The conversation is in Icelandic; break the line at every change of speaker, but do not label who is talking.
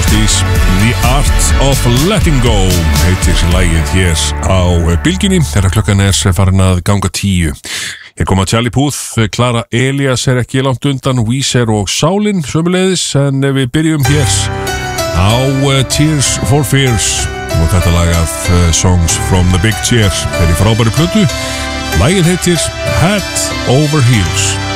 Ásdís. The Art of Letting Go heitir lagið hér á bylgjunni þegar klukkan farin að ganga 10. Hér koma Charlie Puth, Clara Elias ekki langt undan, Weezer og Sálin sömuleiðis, en við byrjum hér á Tears for Fears og þetta lag af Songs from the Big Chair. Þeir í frábæru plötu. Lagið heitir Head Over Heels.